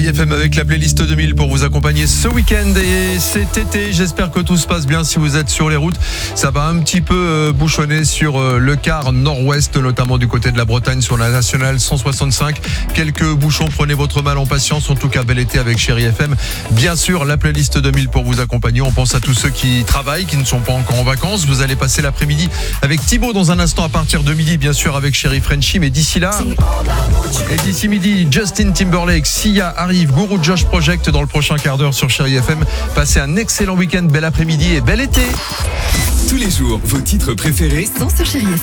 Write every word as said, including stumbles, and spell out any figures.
Chérie F M avec la playlist deux mille pour vous accompagner ce week-end et cet été. J'espère que tout se passe bien si vous êtes sur les routes. Ça va un petit peu bouchonner sur le quart nord-ouest, notamment du côté de la Bretagne sur la nationale cent soixante-cinq. Quelques bouchons, prenez votre mal en patience. En tout cas, bel été avec Chérie F M. Bien sûr, la playlist deux mille pour vous accompagner. On pense à tous ceux qui travaillent, qui ne sont pas encore en vacances. Vous allez passer l'après-midi avec Thibaut dans un instant à partir de midi, bien sûr, avec Chérie Frenchie. Mais d'ici là, et d'ici midi, Justin Timberlake, Sia arrive, Guru Josh Project dans le prochain quart d'heure sur Chérie F M. Passez un excellent week-end, bel après-midi et bel été. Tous les jours, vos titres préférés sont sur Chérie F M.